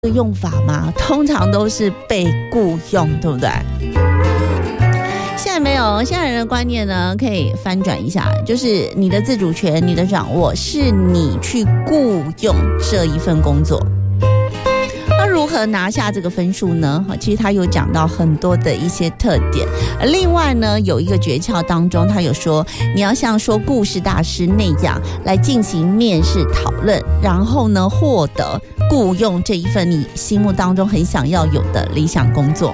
的用法吗？通常都是被雇用，对不对？现在没有，现在人的观念呢，可以翻转一下，就是你的自主权、你的掌握，是你去雇用这一份工作。那如何拿下这个分数呢？其实他有讲到很多的一些特点。另外呢，有一个诀窍当中，他有说你要像说故事大师那样来进行面试讨论，然后呢获得雇用这一份你心目当中很想要有的理想工作。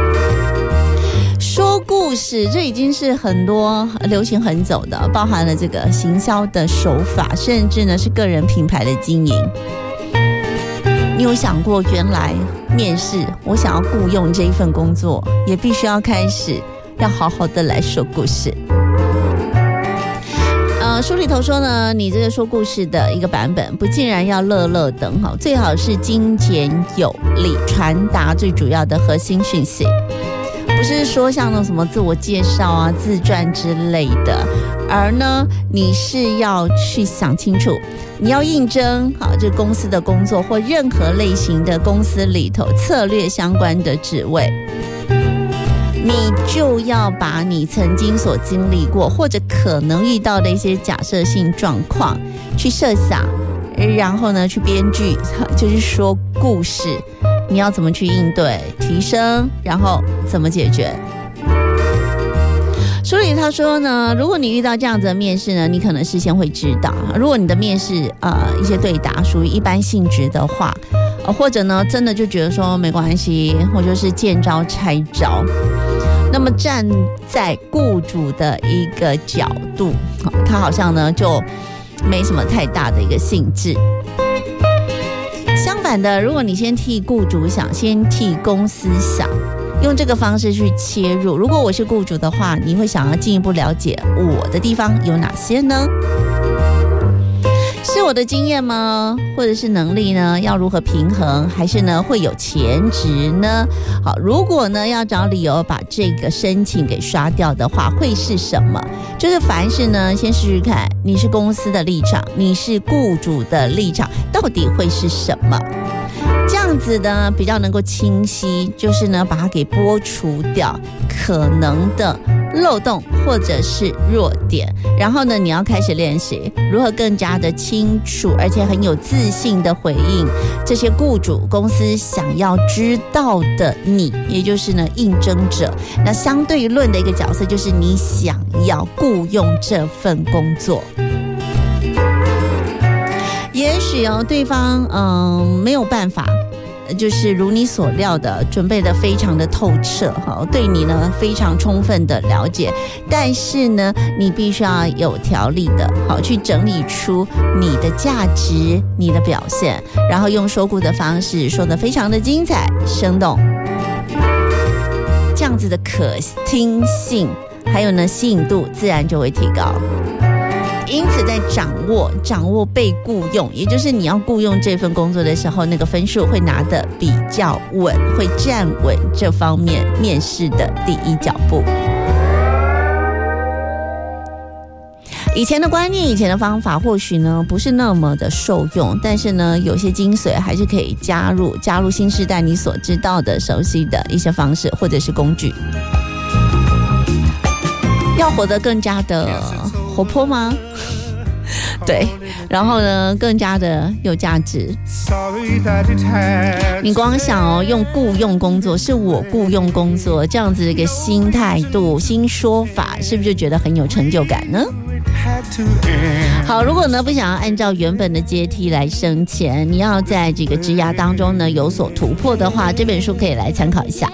说故事，这已经是很多流行很久的，包含了这个行销的手法，甚至呢是个人品牌的经营。你有想过，原来面试我想要雇用这一份工作，也必须要开始要好好的来说故事。书里头说呢，你这个说故事的一个版本，不尽然要乐乐等，最好是精简有力，传达最主要的核心讯息。不是说像那种什么自我介绍啊、自传之类的，而呢，你是要去想清楚，你要应征这公司的工作或任何类型的公司里头策略相关的职位，你就要把你曾经所经历过或者可能遇到的一些假设性状况去设想，然后呢去编剧，就是说故事。你要怎么去应对、提升，然后怎么解决？书里他说呢，如果你遇到这样子的面试呢，你可能事先会知道。如果你的面试一些对答属于一般性质的话，或者呢真的就觉得说没关系，或者是见招拆招，那么站在雇主的一个角度，他好像呢就没什么太大的一个兴致。相反的，如果你先替雇主想，先替公司想，用这个方式去切入，如果我是雇主的话，你会想要进一步了解我的地方有哪些呢？是我的经验吗？或者是能力呢？要如何平衡？还是呢会有前职呢？好，如果呢要找理由把这个申请给刷掉的话，会是什么？就是凡事呢先试试看，你是公司的立场，你是雇主的立场，到底会是什么？这样子呢比较能够清晰，就是呢把它给剥除掉可能的漏洞或者是弱点，然后呢你要开始练习如何更加的清楚而且很有自信的回应这些雇主公司想要知道的你，也就是呢应征者。那相对论的一个角色就是你想要雇用这份工作。也许对方没有办法就是如你所料的准备的非常的透彻，对你呢非常充分的了解，但是呢你必须要有条理的去整理出你的价值、你的表现，然后用说故的方式说得非常的精彩生动，这样子的可听性还有呢吸引度自然就会提高。因此在掌握被雇用，也就是你要雇用这份工作的时候，那个分数会拿得比较稳，会站稳这方面面试的第一脚步。以前的观念、以前的方法或许呢不是那么的受用，但是呢有些精髓还是可以加入新时代你所知道的熟悉的一些方式或者是工具。要活得更加的活泼吗？对，然后呢更加的有价值。你光想用雇用工作，是我雇用工作，这样子的一个新态度、新说法，是不是就觉得很有成就感呢？好，如果呢不想要按照原本的阶梯来升迁，你要在这个职涯当中呢有所突破的话，这本书可以来参考一下。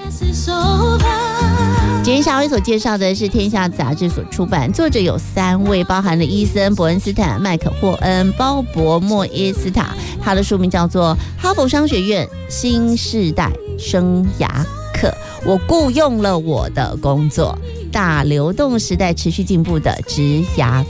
今天夏薇所介绍的是天下杂志所出版，作者有3位，包含了伊森·伯恩斯坦、麦克霍恩、鲍勃·莫耶斯塔。他的书名叫做《哈佛商学院新世代生涯课》，我雇用了我的工作，大流动时代持续进步的职涯